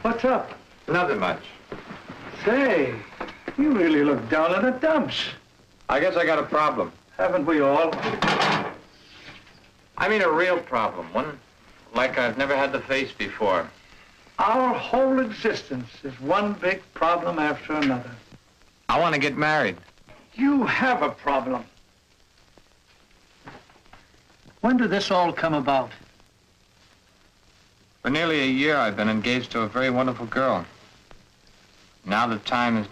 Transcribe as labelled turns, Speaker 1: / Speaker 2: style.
Speaker 1: What's up?
Speaker 2: Nothing much.
Speaker 1: Say, you really look down in the dumps.
Speaker 2: I guess I got a problem.
Speaker 1: Haven't we all?
Speaker 2: I mean a real problem. One like I've never had to face before.
Speaker 1: Our whole existence is one big problem after another.
Speaker 2: I want to get married.
Speaker 1: You have a problem. When did this all come about?
Speaker 2: For nearly a year, I've been engaged to a very wonderful girl. Now the time is